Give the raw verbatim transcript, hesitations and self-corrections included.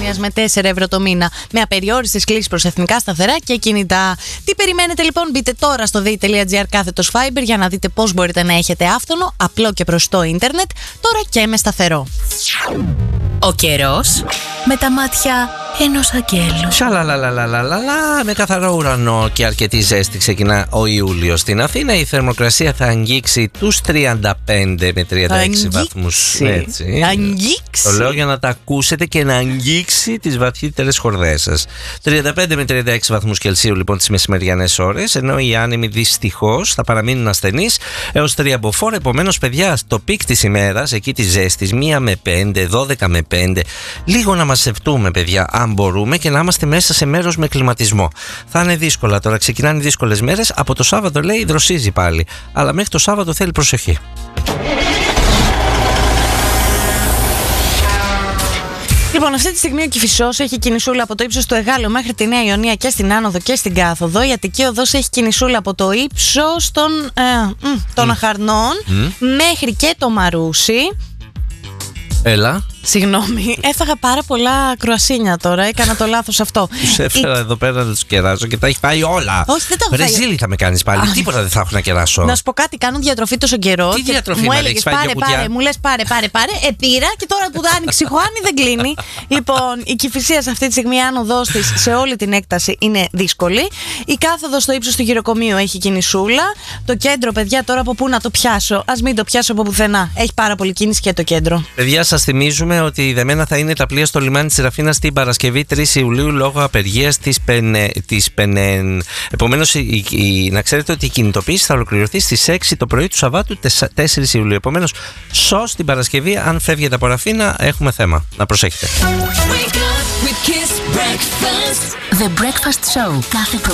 διαφάνειας με τέσσερα ευρώ το μήνα, με απεριόριστες κλήσεις προς εθνικά σταθερά και κινητά. Τι περιμένετε λοιπόν, μπείτε τώρα στο dei.gr κάθετος Fiber για να δείτε πώς μπορείτε να έχετε άφθονο, απλό και προστό ίντερνετ, τώρα και με σταθερό. Ο καιρός με τα μάτια ενός αγγέλου. Σαλαλαλαλαλαλα, με καθαρό ουρανό και αρκετή ζέστη ξεκινά ο Ιούλιος στην Αθήνα. Η θερμοκρασία θα αγγίξει τους τριάντα πέντε με τριάντα έξι βαθμούς. Έτσι. Αγγίξει. Το λέω για να τα ακούσετε και να αγγίξει τις βαθύτερες χορδές σας. τριάντα πέντε με τριάντα έξι βαθμούς Κελσίου λοιπόν τις μεσημεριανές ώρες, ενώ οι άνεμοι δυστυχώς θα παραμείνουν ασθενείς έως τρία μποφόρ. Επομένως, παιδιά, το πικ της ημέρας, εκεί της ζέστης, μία με πέντε, δώδεκα με πέντε, λίγο να μαζευτούμε, παιδιά, αν μπορούμε, και να είμαστε μέσα σε μέρος με κλιματισμό. Θα είναι δύσκολα τώρα, ξεκινάνε οι δύσκολες μέρες. Από το Σάββατο, λέει, δροσίζει πάλι. Αλλά μέχρι το Σάββατο θέλει προσοχή. Λοιπόν, αυτή τη στιγμή ο Κηφισός έχει κινησούλα από το ύψος του Εγάλεου μέχρι τη Νέα Ιωνία και στην Άνοδο και στην Κάθοδο. Η Αττική Οδός έχει κινησούλα από το ύψος των, ε, μ, των mm. Αχαρνών mm. μέχρι και το Μαρούσι. Έλα. Συγγνώμη, έφαγα πάρα πολλά κρουασίνια τώρα. Έκανα το λάθος αυτό. Τους έφερα εδώ πέρα να τους κεράσω και τα έχει φάει όλα. Όχι, δεν τα έχω φάει. Ρεζίλη θα με κάνεις πάλι. Α, τίποτα δεν θα έχω να κεράσω. Να σου πω κάτι, κάνω διατροφή τόσο καιρό. Τι διατροφή, μου έλεγες, πάρε, πάρε, μου λες πάρε, πάρε, πάρε. Επήρα και τώρα που θα άνοιξε η Χουάνη δεν κλείνει. Λοιπόν, η Κηφισίας αυτή τη στιγμή, η άνοδός της σε όλη την έκταση είναι δύσκολη. Η Κάθοδος στο ύψος του γυροκομείου έχει κινησούλα. Το κέντρο, παιδιά, τώρα από πού να το πιάσω? Ας μην το πιάσω από πουθενά. Έχει πάρα πολύ κίνηση και το κέντρο. Παιδιά, σας θυμίζουμε ότι η δεμένα θα είναι τα πλοία στο λιμάνι της Σεραφίνας την Παρασκευή τρεις Ιουλίου λόγω απεργίας της, Πενε, της Πενεν. Επομένως, η, η, να ξέρετε ότι η κινητοποίηση θα ολοκληρωθεί στις έξι το πρωί του Σαββάτου τέσσερις Ιουλίου. Επομένως, σως την Παρασκευή, αν φεύγετε από Ραφίνα, έχουμε θέμα. Να προσέχετε. The Breakfast Show. Κάθε